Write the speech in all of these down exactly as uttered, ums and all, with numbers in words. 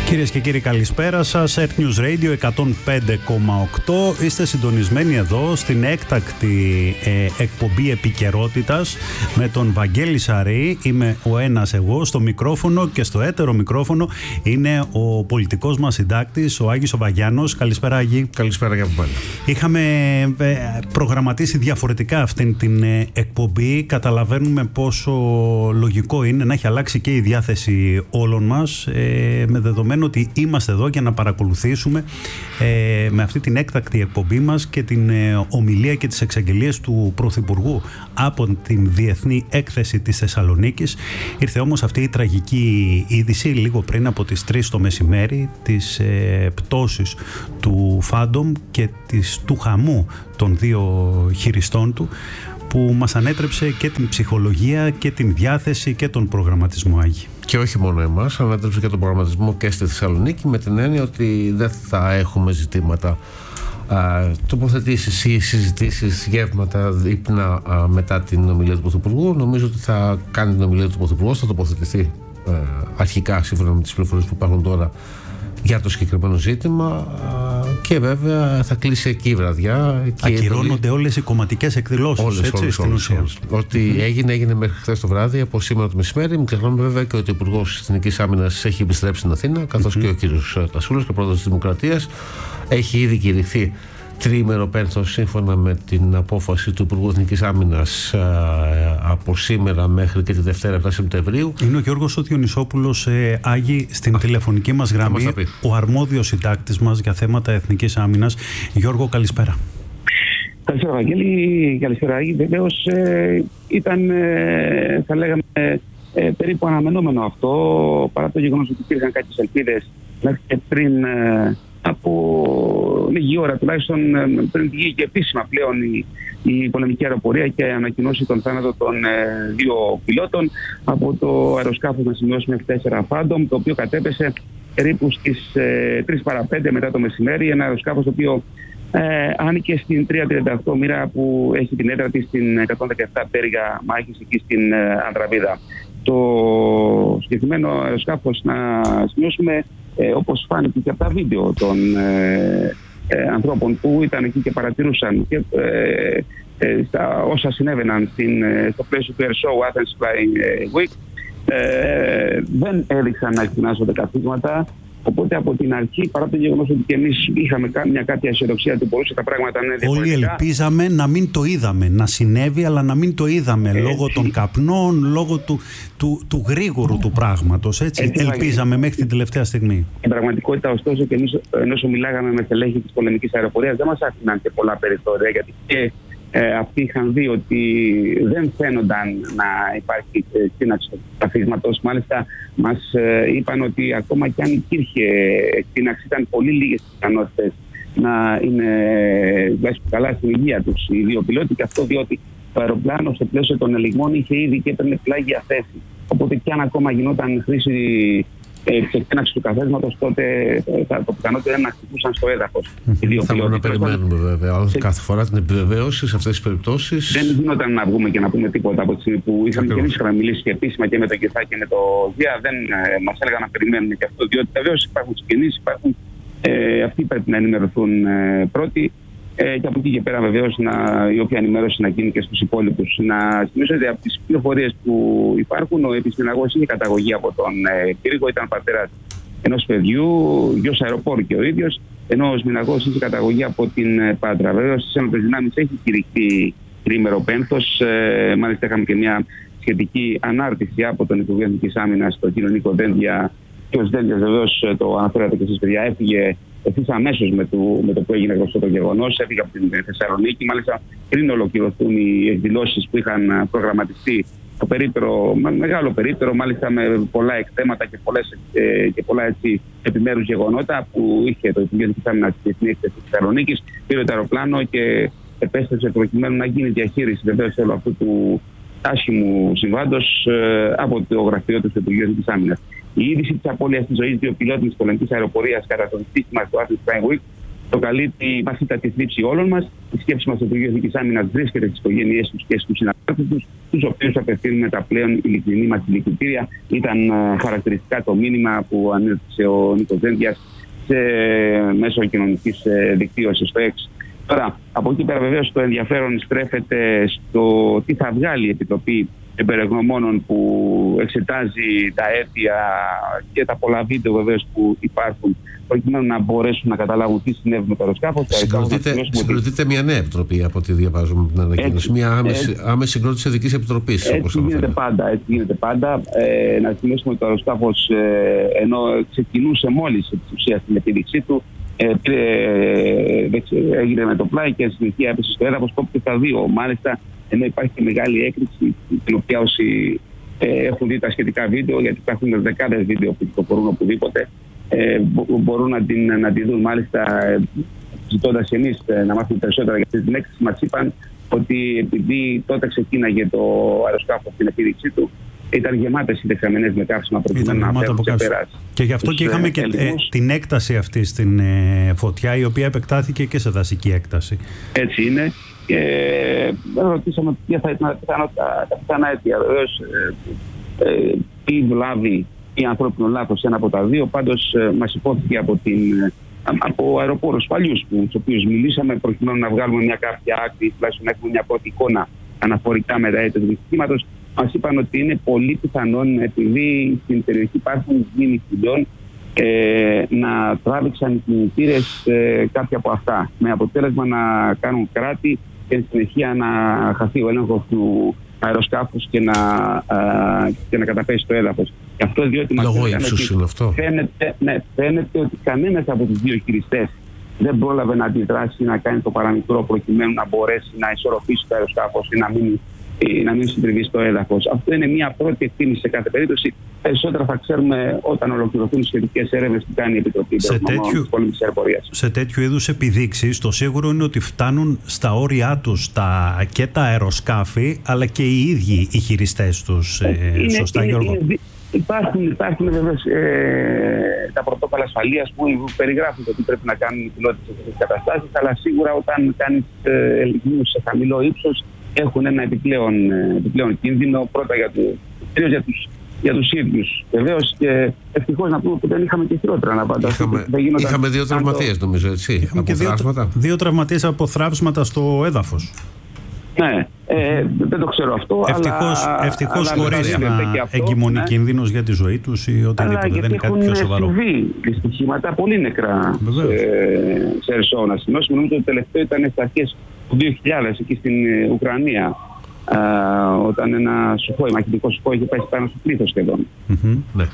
Κυρίες και κύριοι, καλησπέρα σας. Earth News Radio εκατόν πέντε κόμμα οκτώ. Είστε συντονισμένοι εδώ στην έκτακτη ε, εκπομπή επικαιρότητας με τον Βαγγέλη Σαρή. Είμαι ο ένας εγώ στο μικρόφωνο και στο έτερο μικρόφωνο είναι ο πολιτικός μας συντάκτης, ο Άγης ο Βαγιάννος. Καλησπέρα, Άγη. Καλησπέρα και από πάλι. Είχαμε ε, προγραμματίσει διαφορετικά αυτήν την ε, εκπομπή. Καταλαβαίνουμε πόσο λογικό είναι να έχει αλλάξει και η διάθεση όλων μας, ε, με δεδομένο ότι είμαστε εδώ για να παρακολουθήσουμε ε, με αυτή την έκτακτη εκπομπή μας και την ε, ομιλία και τις εξαγγελίες του Πρωθυπουργού από την Διεθνή Έκθεση της Θεσσαλονίκης. Ήρθε όμως αυτή η τραγική είδηση λίγο πριν από τις τρεις το μεσημέρι της ε, πτώσης του Φάντομ και της, του χαμού των δύο χειριστών του, που μας ανέτρεψε και την ψυχολογία και την διάθεση και τον προγραμματισμό, Άγη. Και όχι μόνο εμάς, ανέτρεψε και τον προγραμματισμό και στη Θεσσαλονίκη, με την έννοια ότι δεν θα έχουμε ζητήματα α, τοποθετήσεις ή συζητήσεις, γεύματα, δείπνα α, μετά την ομιλία του Πρωθυπουργού. Νομίζω ότι θα κάνει την ομιλία του Πρωθυπουργού, θα τοποθετηθεί α, αρχικά σύμφωνα με τις πληροφορίες που υπάρχουν τώρα για το συγκεκριμένο ζήτημα, και βέβαια θα κλείσει εκεί η βραδιά. Ακυρώνονται όλες οι κομματικές εκδηλώσεις. Όλες, έτσι, όλες, στην όλες, ουσία. όλες. Ό,τι mm. έγινε, έγινε μέχρι χθες το βράδυ, από σήμερα το μεσημέρι. Μην ξεχνάμε βέβαια και ότι ο Υπουργός Εθνικής Άμυνας έχει επιστρέψει στην Αθήνα, καθώς mm-hmm. και ο κύριος Τασούλας και ο πρόεδρος της Δημοκρατίας. Έχει ήδη κηρυχθεί τριήμερο πένθος σύμφωνα με την απόφαση του Υπουργού Εθνικής Άμυνας από σήμερα μέχρι και τη Δευτέρα επτά Σεπτεμβρίου. Είναι ο Γιώργος ο Διονυσόπουλος, ε, Άγη, στην Α, τηλεφωνική μας γραμμή, ο αρμόδιος συντάκτης μας για θέματα εθνικής άμυνας. Γιώργο, καλησπέρα. Καλησπέρα, Βαγγέλη. Καλησπέρα, Άγη. Βεβαίως ε, ήταν, ε, θα λέγαμε, ε, περίπου αναμενόμενο αυτό, παρά το γεγονός ότι υπήρχαν κάποιες ελπίδες μέχρι και πριν ε, από λίγη ώρα, τουλάχιστον πριν βγει και επίσημα πλέον η, η πολεμική αεροπορία και ανακοινώσει τον θάνατο των ε, δύο πιλότων από το αεροσκάφος να σημειώσουμε εφ τέσσερα Phantom, το οποίο κατέπεσε περίπου στις ε, τρεις παρά πέντε μετά το μεσημέρι. Ένα αεροσκάφος το οποίο ε, άνοικε στην τριακόσια τριάντα οκτώ μοίρα που έχει την έδρα της στην εκατόν δεκαεπτά πέργα μάχης εκεί στην ε, Ανδραβίδα. Το συγκεκριμένο αεροσκάφος, να σημειώσουμε, Ε, όπως φάνηκε και από τα βίντεο των ε, ε, ανθρώπων που ήταν εκεί και παρατηρούσαν και, ε, ε, στα, όσα συνέβαιναν στην, ε, στο πλαίσιο του Air Show Athens Flying Week, ε, δεν έδειξαν να εκτινάσσονται καθίσματα. Οπότε από την αρχή, παρά το γεγονός ότι και εμείς είχαμε μια κάποια αισιοδοξία ότι μπορούσε τα πράγματα να είναι διαφορετικά. Όλοι ελπίζαμε να μην το είδαμε, να συνέβη, αλλά να μην το είδαμε έτσι, λόγω των καπνών, λόγω του, του, του γρήγορου του πράγματος. Έτσι, έτσι ελπίζαμε μέχρι την τελευταία στιγμή. Στην πραγματικότητα, ωστόσο, και εμείς ενώ μιλάγαμε με στελέχη της πολεμικής αεροπορίας, δεν μας άφηναν και πολλά περιθώρια, γιατί και Ε, αυτοί είχαν δει ότι δεν φαίνονταν να υπάρχει εκτείναξη του καθίσματος. Μάλιστα μας ε, είπαν ότι ακόμα και αν υπήρχε εκτείναξη, ήταν πολύ λίγες πιθανότητες να είναι ε, καλά στην υγεία τους οι δύο πιλότοι, και αυτό διότι το αεροπλάνο στο πλαίσιο των ελιγμών είχε ήδη και έπαιρνε πλάγια θέση. Οπότε και αν ακόμα γινόταν χρήση τη εκτείναξη του καθέσματος, τότε θα, το πιθανότερο είναι να χτυπούσαν στο έδαφος. Mm-hmm. Θα μπορούμε να περιμένουμε βέβαια σε... κάθε φορά την επιβεβαίωση σε αυτές τις περιπτώσεις. Δεν γινόταν να βγούμε και να πούμε τίποτα από τη στιγμή που είχαμε και εμείς είχαμε μιλήσει και επίσημα και με τον Κιθά και με το Δία. Δεν ε, μας έλεγαν να περιμένουμε και αυτό, διότι βεβαίως υπάρχουν συγκινήσεις, υπάρχουν, ε, αυτοί πρέπει να ενημερωθούν ε, πρώτοι. Ε, και από εκεί και πέρα, βεβαίως, η οποία ενημέρωση να γίνει και στους υπόλοιπους. Να θυμίσω ότι από τις πληροφορίες που υπάρχουν, ο επιστημονικός είχε καταγωγή από τον ε, Πύργο, ήταν πατέρας ενός παιδιού, γιος αεροπόρου και ο ίδιος, ενώ ο Σμιναγός είχε καταγωγή από την ε, Πάτρα. Βεβαίως, στις ένοπλες δυνάμεις έχει κηρυχθεί τρίμερο πένθος. Ε, μάλιστα, είχαμε και μια σχετική ανάρτηση από τον Υπουργό Εθνικής Άμυνας, στον κύριο Νίκο Δένδια. Και ο Δένδια, βεβαίως, το αναφέρατε και εσείς, παιδιά, έφυγε ευθύς αμέσως με, με το που έγινε γνωστό το γεγονός. Έφυγε από την Θεσσαλονίκη, μάλιστα πριν ολοκληρωθούν οι εκδηλώσεις που είχαν προγραμματιστεί. Το περίπτερο, μεγάλο περίπτερο, μάλιστα με πολλά εκτέματα και, πολλές, ε, και πολλά έτσι, επιμέρους γεγονότα που είχε το Υπουργείο Εθνικής Άμυνας στη Διεθνή Έκθεση της Θεσσαλονίκης. Πήρε το αεροπλάνο και επέστρεψε προκειμένου να γίνει διαχείριση βεβαίως όλου αυτού του άσχημου συμβάντος ε, από το γραφείο του Υπουργείου Εθνικής Άμυνας. Η είδηση της απώλειας της ζωής δύο πιλότων της πολεμικής αεροπορίας κατά το δυστύχημα του Athens Flying Week προκαλεί τη βαθύτατη θλίψη όλων μας. Η σκέψη μας στο Υπουργείο Εθνικής Άμυνας βρίσκεται στις οικογένειές τους και στους συναδέλφους τους, τους οποίους απευθύνουμε τα πλέον ειλικρινή μας συλληπιτήρια. Ήταν χαρακτηριστικά το μήνυμα που ανέφερε ο Νίκος Δένδιας σε μέσω κοινωνικής δικτύωσης στο X. Τώρα, από εκεί πέρα βεβαίως το ενδιαφέρον στρέφεται στο τι θα βγάλει η Επιτροπή Εμπειρογνωμόνων που εξετάζει τα αίτια και τα πολλά βίντεο βεβαίως που υπάρχουν, προκειμένου να μπορέσουν να καταλάβουν τι συνέβη με το αεροσκάφος. Συγκροτείται μια νέα επιτροπή από ό,τι διαβάζουμε την ανακοίνωση. Μια άμεση, έτσι, άμεση συγκρότηση ειδικής επιτροπής. Έτσι, γίνεται πάντα, έτσι γίνεται πάντα. Ε, να θυμίσουμε ότι το αεροσκάφος, ε, ενώ ξεκινούσε μόλις επί της ουσίας την επίδειξή του, ε, ε, έγινε με το πλάι και συνεχεία έπεσε στο έδαφος, κόπηκε τα δύο. Μάλιστα, ενώ υπάρχει και μεγάλη έκρηξη, την οποία όσοι ε, έχουν δει τα σχετικά βίντεο, γιατί υπάρχουν δεκάδες βίντεο που κυκλοφορούν οπουδήποτε, ε, μπορούν να την, να την δουν. Μάλιστα, ε, ζητώντας εμείς ε, να μάθουμε περισσότερα για αυτή την έκρηξη, μας είπαν ότι επειδή τότε ξεκίναγε το αεροσκάφος στην επίδειξή του, ήταν γεμάτες οι δεξαμενές με καύσιμα προκειμένου να φέρουν ξεπεράσει. Και γι' αυτό και είχαμε και ε, την έκταση αυτή στην ε, φωτιά, η οποία επεκτάθηκε και σε δασική έκταση. Έτσι είναι. Και ρωτήσαμε ποια θα ήταν τα πιθανά αίτια. Βεβαίως, ε, τι βλάβη ή ανθρώπινο λάθος, ένα από τα δύο. Πάντως, ε, μας υπόθηκε από, την, από αεροπόρους παλιούς, με τους οποίους μιλήσαμε, προκειμένου να βγάλουμε μια κάποια άκρη, τουλάχιστον να έχουμε μια πρώτη εικόνα αναφορικά με τα αίτια του δυστυχήματος. Μας είπαν ότι είναι πολύ πιθανόν, επειδή στην περιοχή υπάρχουν μήνυ χιλιών, ε, να τράβηξαν οι κινητήρες ε, κάποια από αυτά, με αποτέλεσμα να κάνουν κράτη και στη συνεχεία να χαθεί ο έλεγχος του αεροσκάφους και να, α, και να καταπέσει το έδαφος. Και αυτό διότι μας αυτό. Φαίνεται, ναι, φαίνεται ότι κανένας από τους δύο χειριστές δεν πρόλαβε να αντιδράσει, να κάνει το παραμικρό προκειμένου να μπορέσει να ισορροπήσει το αεροσκάφος ή να μην, ή να μην συντριβεί στο έδαφος. Αυτό είναι μια πρώτη εκτίμηση σε κάθε περίπτωση. Περισσότερα θα ξέρουμε όταν ολοκληρωθούν οι σχετικές έρευνες που κάνει η Επιτροπή της Πολεμικής Αεροπορίας. Σε τέτοιου είδους επιδείξεις, το σίγουρο είναι ότι φτάνουν στα όρια τους τα, και τα αεροσκάφη, αλλά και οι ίδιοι οι χειριστές τους. Ε, είναι, σωστά, είναι, Γιώργο. Είναι, υπάρχουν υπάρχουν βεβαίως ε, τα πρωτόκολλα ασφαλείας που περιγράφουν το τι πρέπει να κάνουν οι πιλότες σε τέτοιες καταστάσεις, αλλά σίγουρα όταν κάνεις ε, ελιγμούς σε χαμηλό ύψος έχουν ένα επιπλέον, επιπλέον κίνδυνο, πρώτα για, του, για τους για τους ίδιους. Βεβαίως και ευτυχώς να πούμε που δεν είχαμε και χειρότερα να φανταστούμε. Είχαμε, είχαμε δύο τραυματίες το... νομίζω, έτσι. Είχαμε από και δύο, δύο τραυματίες από θράψματα στο έδαφος. Ναι, ε, δεν το ξέρω αυτό. Ευτυχώς, αλλά, εχθικώς αλλά χωρίς να εγκυμονεί ναι. κίνδυνος για τη ζωή τους ή οτιδήποτε. Αλλά δεν είναι κάτι πιο σοβαρό. Έχουν συμβεί δυστυχήματα πολύ νεκρά σε, σε Ερσόνα. Νομίζω ότι το τελευταίο ήταν στις αρχές του δύο χιλιάδες εκεί στην Ουκρανία. Uh, όταν ένα σουχόι, μαχητικό σουχόι είχε πάει πάνω στο πλήθος σχεδόν. Mm-hmm, ναι.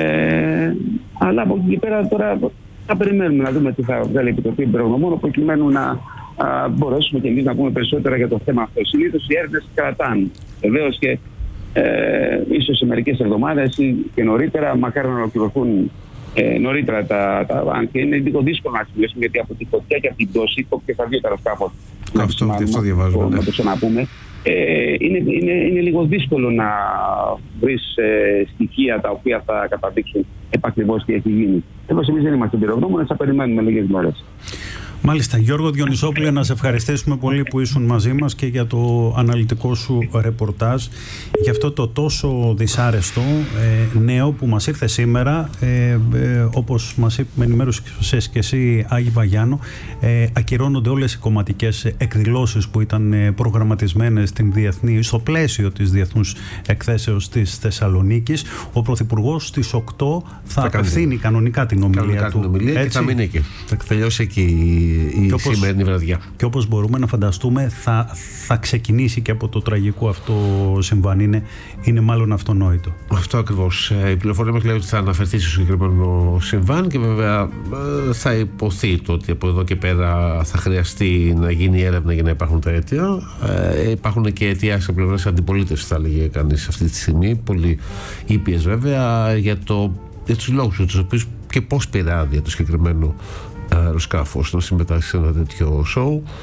ε, αλλά από εκεί και πέρα τώρα θα περιμένουμε να δούμε τι θα βγάλει η Επιτροπή Εμπειρογνωμόνων προκειμένου να uh, μπορέσουμε και εμείς να πούμε περισσότερα για το θέμα αυτό. Συνήθως οι έρευνες κρατάνε. Βεβαίως και ε, ίσως σε μερικές εβδομάδες ή και νωρίτερα, μακάρι να ολοκληρωθούν ε, νωρίτερα τα, τα, τα και είναι λίγο δύσκολο να σημειώσουμε, γιατί από τη φωτιά και από την πτώση και θα δύο τα αεροσκάφη. Αυτό, αυτό διαβάζουμε. Να το ξαναπούμε. Ε, είναι, είναι, είναι λίγο δύσκολο να βρεις ε, στοιχεία τα οποία θα καταδείξουν επακριβώς τι έχει γίνει. Εδώ εμείς δεν είμαστε εμπειρογνώμονες, θα περιμένουμε λίγες μέρες. Μάλιστα. Γιώργο Διονυσόπουλε, να σε ευχαριστήσουμε πολύ που ήσουν μαζί μας και για το αναλυτικό σου ρεπορτάζ, για αυτό το τόσο δυσάρεστο ε, νέο που μας ήρθε σήμερα, ε, ε, όπως μας είπε, με ενημέρωσες και εσύ, Άγη Βαγιάνο, ε, ακυρώνονται όλες οι κομματικές εκδηλώσεις που ήταν προγραμματισμένες στην διεθνή, στο πλαίσιο της Διεθνούς Εκθέσεως της Θεσσαλονίκης. Ο Πρωθυπουργός στις οκτώ θα, θα απευθύνει κανονικά την ομιλία κανονικά του. Την ομιλία και θα μείνει εκεί. Θα τελειώσει εκεί η και όπως, σημερινή βραδιά. Και όπως μπορούμε να φανταστούμε, θα, θα ξεκινήσει και από το τραγικό αυτό συμβάν. Είναι, είναι μάλλον αυτονόητο. Αυτό ακριβώς. Η πληροφορία μας λέει ότι θα αναφερθεί στο συγκεκριμένο συμβάν και βέβαια θα υποθεί το ότι από εδώ και πέρα θα χρειαστεί να γίνει έρευνα για να υπάρχουν τα αίτια. Ε, υπάρχουν και αιτία σε πλευράς αντιπολίτευσης, θα λέγει κανείς αυτή τη στιγμή. Πολύ ήπιες βέβαια για, το, για τους λόγους τους οποίους και πώς πήρε άδεια το συγκεκριμένο αεροσκάφος να συμμετάσχει σε ένα τέτοιο σοου.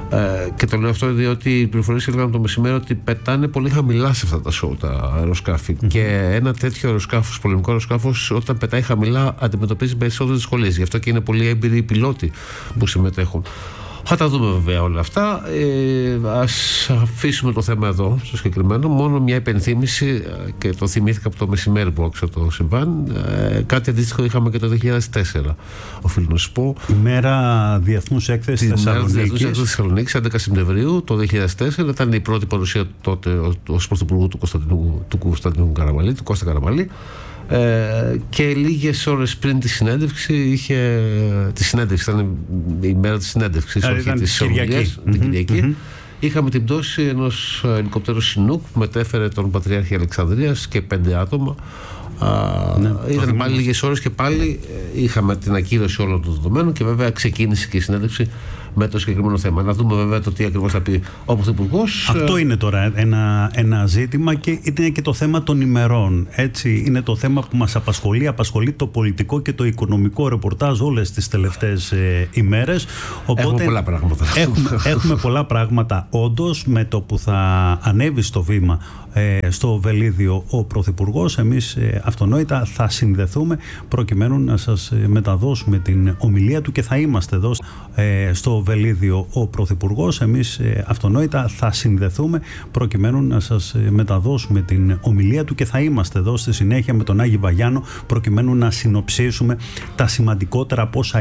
Ε, και το λέω αυτό διότι οι πληροφορίες έλεγαν το μεσημέρι ότι πετάνε πολύ χαμηλά σε αυτά τα σοου τα αεροσκάφη. Mm-hmm. Και ένα τέτοιο αεροσκάφος, πολεμικό αεροσκάφος, όταν πετάει χαμηλά, αντιμετωπίζει περισσότερες δυσκολίες. Γι' αυτό και είναι πολύ έμπειροι οι πιλότοι που συμμετέχουν. Θα τα δούμε βέβαια όλα αυτά. Ε, ας αφήσουμε το θέμα εδώ στο συγκεκριμένο. Μόνο μια υπενθύμηση, και το θυμήθηκα από το μεσημέρι που άκουσα το συμβάν. Ε, κάτι αντίστοιχο είχαμε και το δύο χιλιάδες τέσσερα. Οφείλω να σου πω. Ημέρα Διεθνούς Έκθεσης Θεσσαλονίκης. Διεθνούς Έκθεσης Θεσσαλονίκης, έντεκα Σεπτεμβρίου το δύο χιλιάδες τέσσερα. Ήταν η πρώτη παρουσία τότε ως πρωθυπουργού του Κωνσταντινού, του Κωνσταντινού Καραμαλή, του Κώστα Καραμαλή. Ε, και λίγες ώρες πριν τη συνέντευξη είχε, τη συνέντευξη ήταν η μέρα της συνέντευξης, Άρα όχι της ομιλίας, την mm-hmm, Κυριακή. Mm-hmm. Είχαμε την πτώση ενός ελικόπτερου Chinook που μετέφερε τον Πατριάρχη Αλεξανδρίας και πέντε άτομα. Ναι, ήταν πάλι λίγες ώρες και πάλι είχαμε την ακύρωση όλων των δεδομένων και βέβαια ξεκίνησε και η συνέντευξη με το συγκεκριμένο θέμα. Να δούμε βέβαια το τι ακριβώς θα πει ο Πρωθυπουργός. Αυτό είναι τώρα ένα, ένα ζήτημα και είναι και το θέμα των ημερών. Έτσι, είναι το θέμα που μας απασχολεί. Απασχολεί το πολιτικό και το οικονομικό ρεπορτάζ όλες τις τελευταίες ε, ημέρες. Οπότε έχουμε πολλά πράγματα. Έχουμε, έχουμε πολλά πράγματα όντως. Με το που θα ανέβει στο βήμα ε, στο Βελίδιο ο Πρωθυπουργός, εμείς ε, αυτονόητα θα συνδεθούμε προκειμένου να σας μεταδώσουμε την ομιλία του και θα είμαστε εδώ ε, στο Βελίδιο ο Πρωθυπουργός. Εμείς ε, αυτονόητα θα συνδεθούμε προκειμένου να σας ε, μεταδώσουμε την ομιλία του και θα είμαστε εδώ στη συνέχεια με τον Άγη Βαγιάνο προκειμένου να συνοψίσουμε τα σημαντικότερα από όσα